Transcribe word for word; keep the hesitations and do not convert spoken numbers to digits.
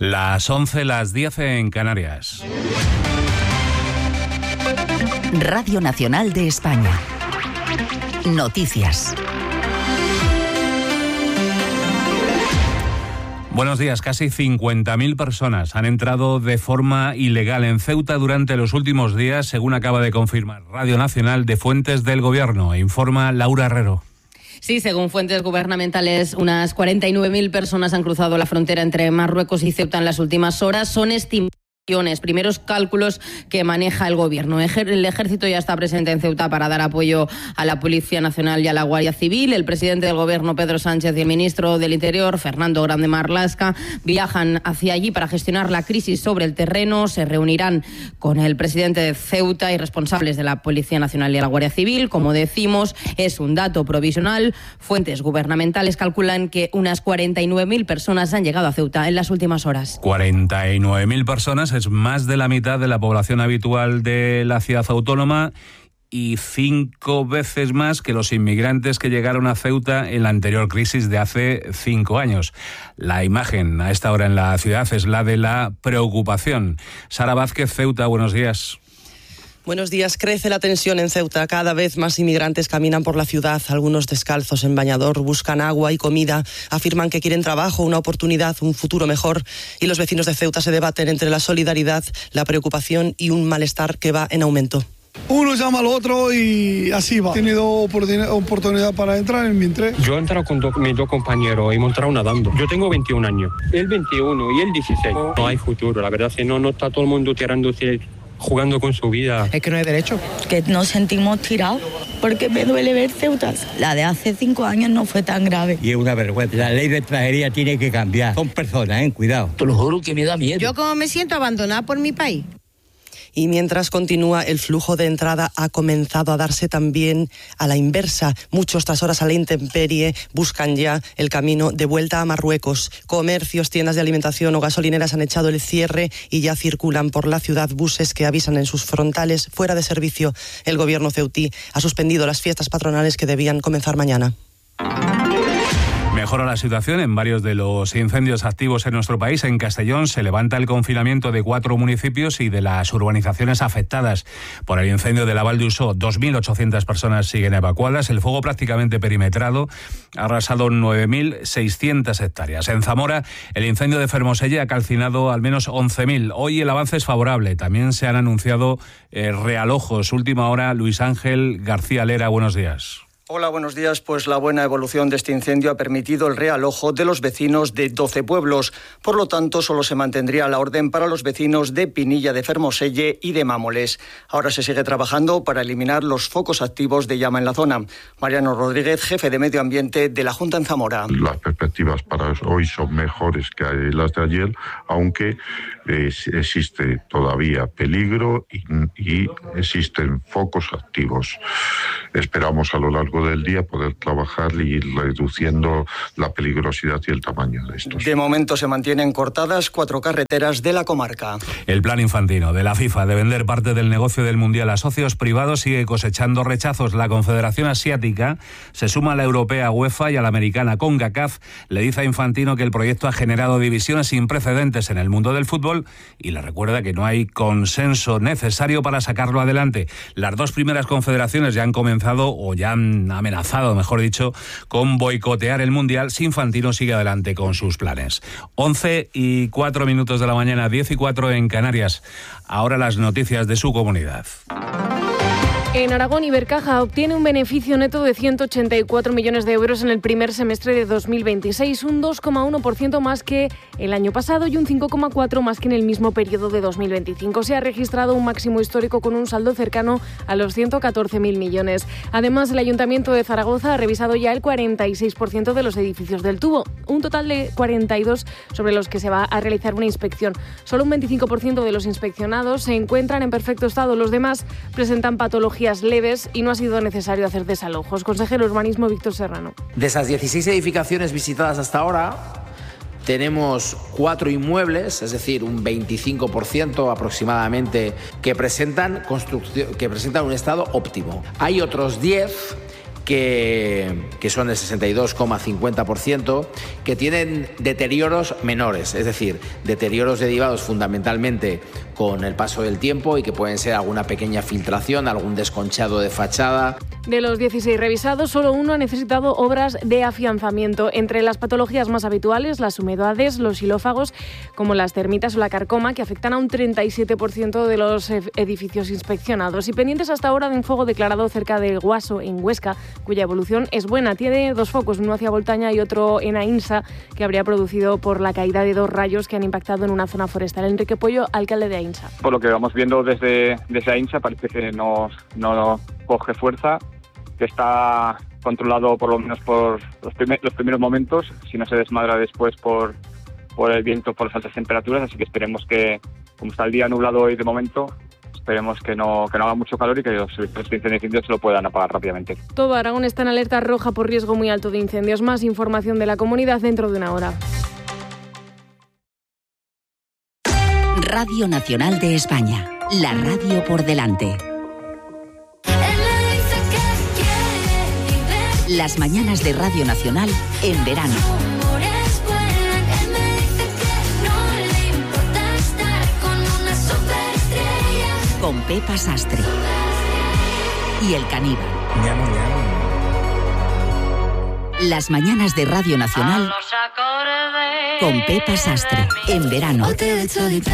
Las once, las diez en Canarias. Radio Nacional de España. Noticias. Buenos días. Casi cincuenta mil personas han entrado de forma ilegal en Ceuta durante los últimos días, según acaba de confirmar Radio Nacional de fuentes del Gobierno. Informa Laura Herrero. Sí, según fuentes gubernamentales, unas cuarenta y nueve mil personas han cruzado la frontera entre Marruecos y Ceuta en las últimas horas. Son estimaciones. Primeros cálculos que maneja el Gobierno. El Ejército ya está presente en Ceuta para dar apoyo a la Policía Nacional y a la Guardia Civil. El presidente del Gobierno, Pedro Sánchez, y el ministro del Interior, Fernando Grande Marlaska, viajan hacia allí para gestionar la crisis sobre el terreno. Se reunirán con el presidente de Ceuta y responsables de la Policía Nacional y de la Guardia Civil. Como decimos, es un dato provisional. Fuentes gubernamentales calculan que unas cuarenta y nueve mil personas han llegado a Ceuta en las últimas horas. cuarenta y nueve mil personas es más de la mitad de la población habitual de la ciudad autónoma y cinco veces más que los inmigrantes que llegaron a Ceuta en la anterior crisis de hace cinco años. La imagen a esta hora en la ciudad es la de la preocupación. Sara Vázquez, Ceuta, buenos días. Buenos días. Crece la tensión en Ceuta. Cada vez más inmigrantes caminan por la ciudad, algunos descalzos en bañador, buscan agua y comida, afirman que quieren trabajo, una oportunidad, un futuro mejor. Y los vecinos de Ceuta se debaten entre la solidaridad, la preocupación y un malestar que va en aumento. Uno llama al otro y así va. He tenido oportunidad para entrar en mi entré. Yo he entrado con do, mis dos compañeros, hemos entrado nadando. Yo tengo veintiún años, él veintiuno y él dieciséis. No hay futuro, la verdad, si no, no está todo el mundo tirándose, jugando con su vida. Es que no hay derecho. Que nos sentimos tirados, porque me duele ver Ceuta. La de hace cinco años no fue tan grave. Y es una vergüenza. La ley de extranjería tiene que cambiar. Son personas, ¿eh? Cuidado. Te lo juro que me da miedo. Yo como me siento abandonada por mi país. Y mientras continúa, el flujo de entrada ha comenzado a darse también a la inversa. Muchos, tras horas a la intemperie, buscan ya el camino de vuelta a Marruecos. Comercios, tiendas de alimentación o gasolineras han echado el cierre y ya circulan por la ciudad buses que avisan en sus frontales fuera de servicio. El gobierno ceutí ha suspendido las fiestas patronales que debían comenzar mañana. Mejora la situación en varios de los incendios activos en nuestro país. En Castellón se levanta el confinamiento de cuatro municipios y de las urbanizaciones afectadas por el incendio de la Val d'Usó. dos mil ochocientas personas siguen evacuadas. El fuego prácticamente perimetrado ha arrasado nueve mil seiscientas hectáreas. En Zamora, el incendio de Fermoselle ha calcinado al menos once mil. Hoy el avance es favorable. También se han anunciado eh, realojos. Última hora, Luis Ángel García Lera, buenos días. Hola, buenos días. Pues la buena evolución de este incendio ha permitido el realojo de los vecinos de doce pueblos. Por lo tanto, solo se mantendría la orden para los vecinos de Pinilla de Fermoselle y de Mámoles. Ahora se sigue trabajando para eliminar los focos activos de llama en la zona. Mariano Rodríguez, jefe de Medio Ambiente de la Junta en Zamora. Las perspectivas para hoy son mejores que las de ayer, aunque eh, existe todavía peligro y, y existen focos activos. Esperamos a lo largo del día poder trabajar y ir reduciendo la peligrosidad y el tamaño de estos. De momento se mantienen cortadas cuatro carreteras de la comarca. El plan infantino de la FIFA de vender parte del negocio del Mundial a socios privados sigue cosechando rechazos. La Confederación Asiática se suma a la europea UEFA y a la americana CONCACAF. Le dice a Infantino que el proyecto ha generado divisiones sin precedentes en el mundo del fútbol y le recuerda que no hay consenso necesario para sacarlo adelante. Las dos primeras confederaciones ya han comenzado o ya han amenazado, mejor dicho, con boicotear el Mundial si Infantino sigue adelante con sus planes. once y cuatro minutos de la mañana, diez y cuatro en Canarias. Ahora las noticias de su comunidad. En Aragón, Ibercaja obtiene un beneficio neto de ciento ochenta y cuatro millones de euros en el primer semestre de dos mil veintiséis, un dos coma uno por ciento más que el año pasado y un cinco coma cuatro por ciento más que en el mismo periodo de dos mil veinticinco. Se ha registrado un máximo histórico con un saldo cercano a los ciento catorce mil millones. Además, el Ayuntamiento de Zaragoza ha revisado ya el cuarenta y seis por ciento de los edificios del tubo, un total de cuarenta y dos sobre los que se va a realizar una inspección. Solo un veinticinco por ciento de los inspeccionados se encuentran en perfecto estado, los demás presentan patologías leves y no ha sido necesario hacer desalojos. Consejero de Urbanismo, Víctor Serrano. De esas dieciséis edificaciones visitadas hasta ahora, tenemos cuatro inmuebles, es decir, un veinticinco por ciento aproximadamente, que presentan construcción, que presentan un estado óptimo. Hay otros diez que, que son el sesenta y dos coma cincuenta por ciento, que tienen deterioros menores, es decir, deterioros derivados fundamentalmente con el paso del tiempo y que pueden ser alguna pequeña filtración, algún desconchado de fachada. De los dieciséis revisados, solo uno ha necesitado obras de afianzamiento. Entre las patologías más habituales, las humedades, los xilófagos, como las termitas o la carcoma, que afectan a un treinta y siete por ciento de los edificios inspeccionados. Y pendientes hasta ahora de un fuego declarado cerca del Guaso, en Huesca, cuya evolución es buena. Tiene dos focos, uno hacia Voltaña y otro en Aínsa, que habría producido por la caída de dos rayos que han impactado en una zona forestal. Enrique Pollo, alcalde de Aínsa. Por lo que vamos viendo desde, desde Aínsa, parece que no, no coge fuerza, que está controlado por lo menos por los, primer, los primeros momentos, si no se desmadra después por, por el viento, por las altas temperaturas, así que esperemos que, como está el día nublado hoy de momento, esperemos que no, que no haga mucho calor y que los servicios de incendios se lo puedan apagar rápidamente. Todo Aragón está en alerta roja por riesgo muy alto de incendios. Más información de la comunidad dentro de una hora. Radio Nacional de España, la radio por delante. Las mañanas de Radio Nacional en verano. Con Pepa Sastre. Y el caníbal. Mi amo, mi amo. Las mañanas de Radio Nacional con Pepa Sastre en verano.